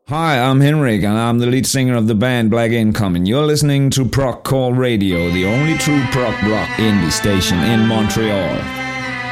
Hi, I'm Henrik, and I'm the lead singer of the band Black Income, and you're listening to Proc Call Radio, the only true prog rock indie station in Montreal.